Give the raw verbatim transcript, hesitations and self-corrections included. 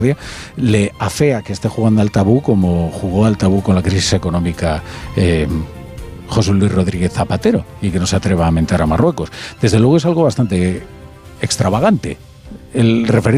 le afea que esté jugando al tabú como jugó al tabú con la crisis económica eh, José Luis Rodríguez Zapatero, y que no se atreva a mentar a Marruecos. Desde luego es algo bastante extravagante el referir